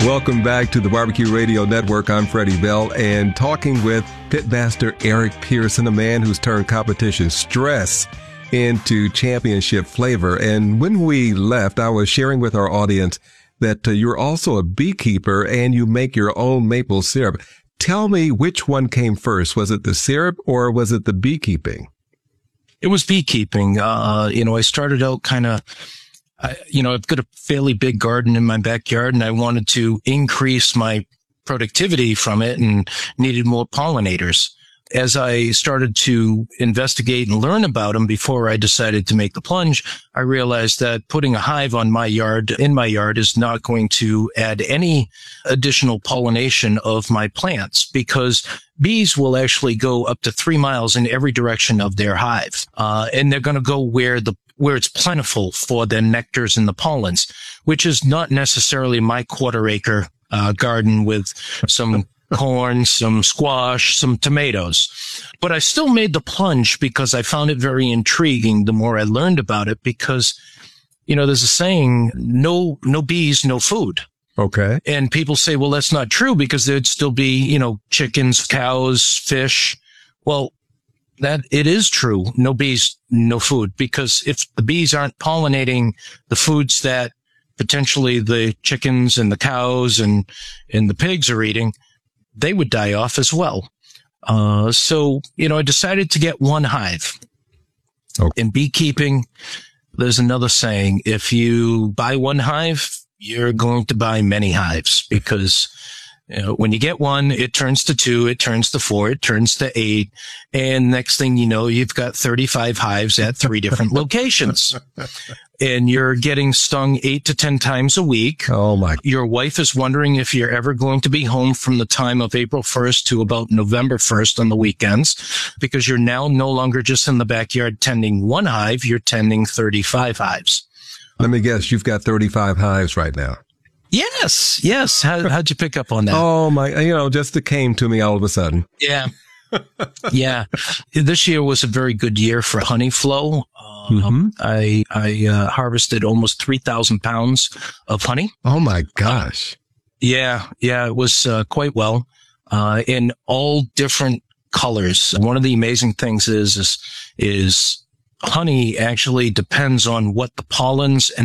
Welcome back to the Barbecue Radio Network. I'm Freddie Bell, and talking with Pitmaster Eric Pearson, a man who's turned competition stress into championship flavor. And when we left, I was sharing with our audience that you're also a beekeeper and you make your own maple syrup. Tell me, which one came first? Was it the syrup or was it the beekeeping? It was beekeeping. I started out I've got a fairly big garden in my backyard, and I wanted to increase my productivity from it and needed more pollinators. As I started to investigate and learn about them before I decided to make the plunge, I realized that putting a hive in my yard is not going to add any additional pollination of my plants, because bees will actually go up to 3 miles in every direction of their hive. And they're going to go where it's plentiful for the nectars and the pollens, which is not necessarily my quarter-acre garden with some corn, some squash, some tomatoes. But I still made the plunge because I found it very intriguing the more I learned about it, because, there's a saying, no bees, no food. Okay. And people say, well, that's not true, because there'd still be, chickens, cows, fish. Well, that it is true. No bees, no food, because if the bees aren't pollinating the foods that potentially the chickens and the cows and the pigs are eating, they would die off as well. So I decided to get one hive. Okay. In beekeeping, there's another saying: if you buy one hive, you're going to buy many hives, because when you get one, it turns to 2, it turns to 4, it turns to 8. And next thing you know, you've got 35 hives at 3 different locations. And you're getting stung 8 to 10 times a week. Oh my. Your wife is wondering if you're ever going to be home from the time of April 1st to about November 1st on the weekends, because you're now no longer just in the backyard tending one hive, you're tending 35 hives. Let me guess, you've got 35 hives right now. Yes. How'd you pick up on that? Oh my, just it came to me all of a sudden. Yeah. Yeah. This year was a very good year for honey flow. I harvested almost 3,000 pounds of honey. Oh my gosh. Yeah. It was quite well, in all different colors. One of the amazing things is honey actually depends on what the pollens and